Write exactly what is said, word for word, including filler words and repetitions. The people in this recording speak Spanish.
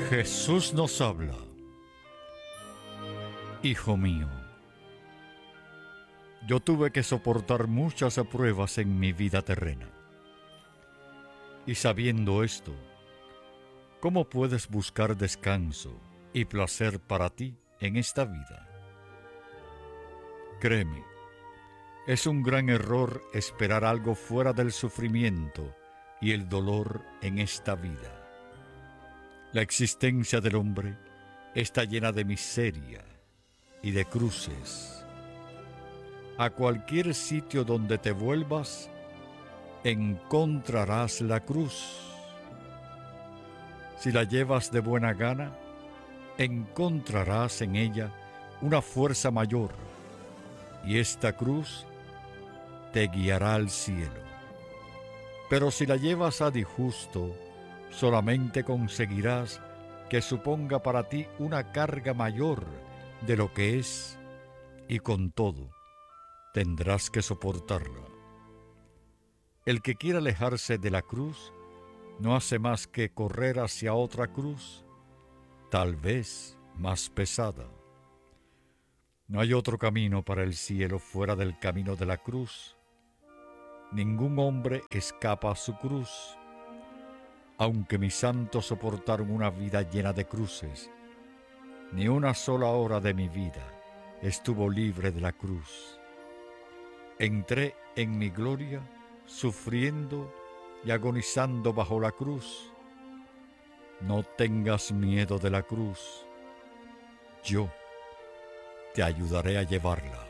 Jesús nos habla. Hijo mío, yo tuve que soportar muchas pruebas en mi vida terrena. Y sabiendo esto, ¿cómo puedes buscar descanso y placer para ti en esta vida? Créeme, es un gran error esperar algo fuera del sufrimiento y el dolor en esta vida. La existencia del hombre está llena de miseria y de cruces. A cualquier sitio donde te vuelvas, encontrarás la cruz. Si la llevas de buena gana, encontrarás en ella una fuerza mayor, y esta cruz te guiará al cielo. Pero si la llevas a disgusto, solamente conseguirás que suponga para ti una carga mayor de lo que es, y con todo tendrás que soportarla. El que quiera alejarse de la cruz no hace más que correr hacia otra cruz, tal vez más pesada. No hay otro camino para el cielo fuera del camino de la cruz. Ningún hombre escapa a su cruz. Aunque mis santos soportaron una vida llena de cruces, ni una sola hora de mi vida estuvo libre de la cruz. Entré en mi gloria sufriendo y agonizando bajo la cruz. No tengas miedo de la cruz. Yo te ayudaré a llevarla.